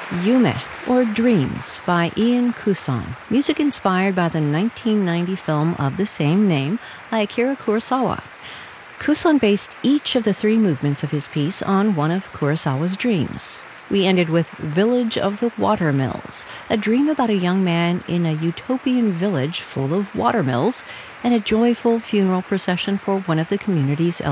Yume, or Dreams, by Ian Kusan. Music inspired by the 1990 film of the same name by Akira Kurosawa. Kusan based each of the three movements of his piece on one of Kurosawa's dreams. We ended with Village of the Watermills, a dream about a young man in a utopian village full of watermills, and a joyful funeral procession for one of the community's